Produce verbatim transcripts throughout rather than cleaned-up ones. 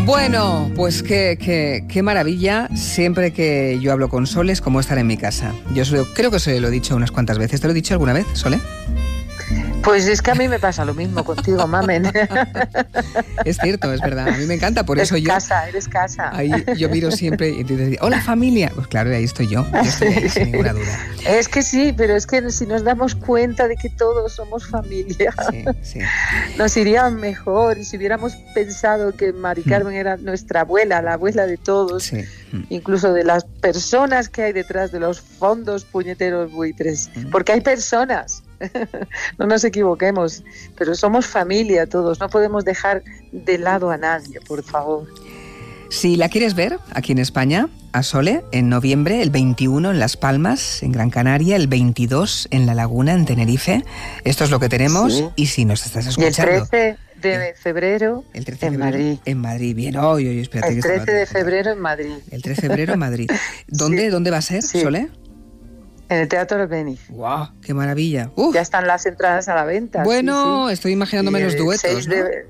Bueno, pues qué, qué, qué maravilla. Siempre que yo hablo con Sole es como estar en mi casa. Yo solo, creo que se lo he dicho unas cuantas veces. ¿Te lo he dicho alguna vez, Sole? Pues es que a mí me pasa lo mismo contigo, mamen. Es cierto, es verdad. A mí me encanta, por eso eres yo... casa, eres casa. Ahí yo miro siempre y te digo, hola familia. Pues claro, ahí estoy yo. Yo estoy ahí, sin ninguna duda. Es que sí, pero es que si nos damos cuenta de que todos somos familia, sí, sí. nos iría mejor. Y si hubiéramos pensado que Mari Carmen mm. era nuestra abuela, la abuela de todos, sí. mm. incluso de las personas que hay detrás de los fondos puñeteros buitres, mm. porque hay personas. No nos equivoquemos, pero somos familia todos, no podemos dejar de lado a nadie, por favor. Si la quieres ver aquí en España, a Sole, en noviembre, el veintiuno en Las Palmas, en Gran Canaria, el veintidós en La Laguna, en Tenerife, esto es lo que tenemos. Sí. Y si nos estás escuchando... Y el trece de febrero el trece de en febrero, Madrid. En Madrid, bien, hoy, hoy, espérate. El trece de febrero en Madrid. El trece de febrero en Madrid. ¿Dónde, sí. ¿Dónde va a ser, sí. Sole? En el Teatro Albéniz. ¡Guau! ¡Qué maravilla! Uf. Ya están las entradas a la venta. Bueno, sí, sí. Estoy imaginándome los duetos, ¿no? De...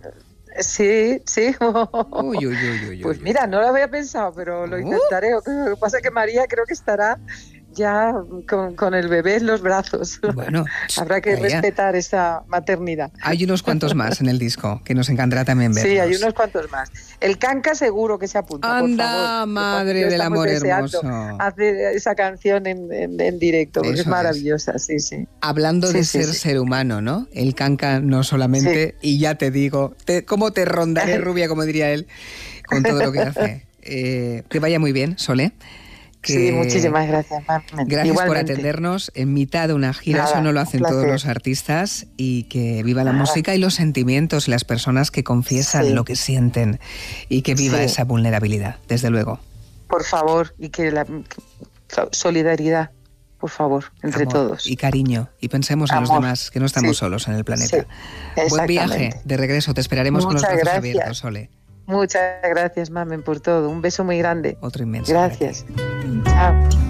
Sí, sí. Uy, uy, uy, uy, pues uy. mira, no lo había pensado, pero lo intentaré. Uh. Lo que pasa es que María creo que estará ya con, con el bebé en los brazos. Bueno, habrá que María. respetar esa maternidad. Hay unos cuantos más en el disco que nos encantará también verlos. Sí, hay unos cuantos más. El Canca seguro que se apunta, Anda, por favor. madre del amor hermoso. Hacer esa canción en, en, en directo, porque Eso es maravillosa, es. sí, sí. Hablando sí, de sí, ser sí. ser humano, ¿no? El Canca no solamente, sí. y ya te digo, te, cómo te rondaré rubia, como diría él, con todo lo que hace. Eh, que vaya muy bien, Sole. Que sí, muchísimas gracias, Mamen. Gracias Igualmente. por atendernos en mitad de una gira. Nada, eso no lo hacen todos los artistas. Y que viva la Nada. música y los sentimientos y las personas que confiesan sí. lo que sienten. Y que viva sí. esa vulnerabilidad, desde luego. Por favor, y que la que, solidaridad, por favor, entre Amor todos. Y cariño. Y pensemos Amor. en los demás, que no estamos sí. solos en el planeta. Sí. Buen viaje de regreso. Te esperaremos Muchas con los brazos gracias. abiertos, Sole. Muchas gracias, Mamen, por todo. Un beso muy grande. Otro inmenso. Gracias. Chao.